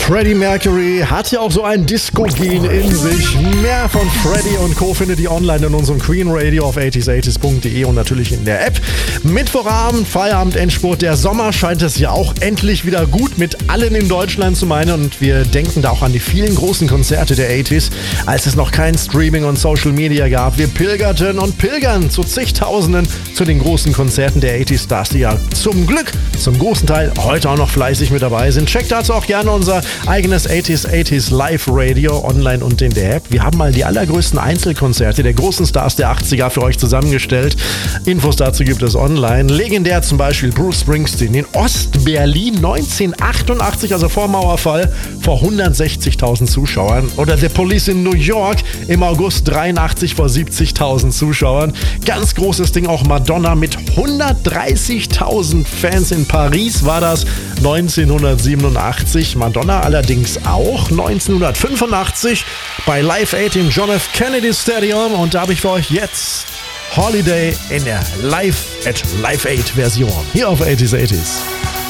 Freddie Mercury hat ja auch so ein Disco-Gen in sich. Mehr von Freddie und Co. findet ihr online in unserem Queen Radio auf 80s80s.de und natürlich in der App. Mittwochabend, Feierabend, Endspurt. Der Sommer scheint es ja auch endlich wieder gut mit allen in Deutschland zu meinen. Und wir denken da auch an die vielen großen Konzerte der 80s, als es noch kein Streaming und Social Media gab. Wir pilgerten und pilgern zu zigtausenden zu den großen Konzerten der 80s Stars, die ja zum Glück zum großen Teil heute auch noch fleißig mit dabei sind. Checkt dazu auch gerne unser eigenes 80s Live Radio online und in der App. Wir haben mal die allergrößten Einzelkonzerte der großen Stars der 80er für euch zusammengestellt. Infos dazu gibt es online. Legendär zum Beispiel Bruce Springsteen in Ost-Berlin 1988, also vor Mauerfall, vor 160.000 Zuschauern. Oder The Police in New York im August 83 vor 70.000 Zuschauern. Ganz großes Ding auch Madonna mit 130.000 Fans in Paris war das 1987. Madonna allerdings auch 1985 bei Live Aid im John F. Kennedy Stadium. Und da habe ich für euch jetzt Holiday in der Live at Live Aid Version hier auf 80s.